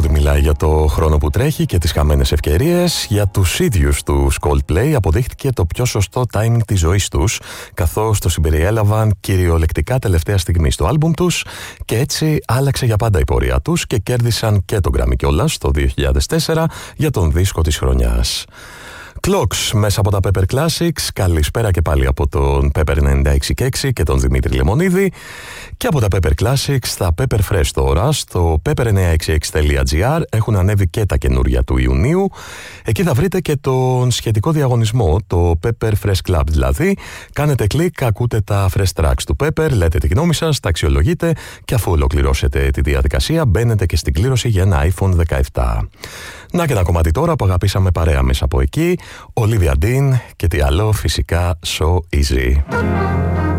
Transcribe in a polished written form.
Παρότι μιλάει για το χρόνο που τρέχει και τις χαμένες ευκαιρίες, για τους ίδιους τους Coldplay αποδείχτηκε το πιο σωστό timing της ζωής τους, καθώς το συμπεριέλαβαν κυριολεκτικά τελευταία στιγμή στο άλμπουμ τους και έτσι άλλαξε για πάντα η πορεία τους και κέρδισαν και τον Grammy κιόλας το 2004 για τον δίσκο της χρονιάς. Clocks μέσα από τα Pepper Classics. Καλησπέρα και πάλι από τον Pepper 96.6 και τον Δημήτρη Λεμονίδη. Και από τα Pepper Classics στα Pepper Fresh τώρα. Στο pepper966.gr έχουν ανέβει και τα καινούρια του Ιουνίου. Εκεί θα βρείτε και τον σχετικό διαγωνισμό, το Pepper Fresh Club δηλαδή. Κάνετε κλικ, ακούτε τα fresh tracks του Pepper, λέτε τη γνώμη σας, τα αξιολογείτε και αφού ολοκληρώσετε τη διαδικασία μπαίνετε και στην κλήρωση για ένα iPhone 17. Να και ένα κομμάτι τώρα που αγαπήσαμε παρέα μέσα από εκεί. Olivia Dean και τι άλλο, φυσικά So Easy.